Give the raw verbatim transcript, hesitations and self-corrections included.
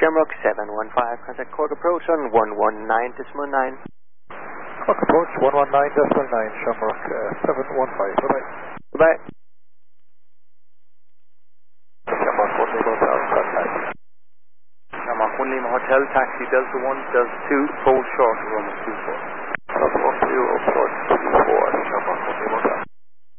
Shamrock seven one five, contact Cork approach on one one nine decimal nine. Cork approach one one nine decimal nine, Shamrock uh, seven one five, bye-bye. Goodbye. Shamrock one Lima Hotel, contact. Shamrock one Lima Hotel, taxi Delta one, Delta two, hold short, Roma two four. Delta one two, hold short.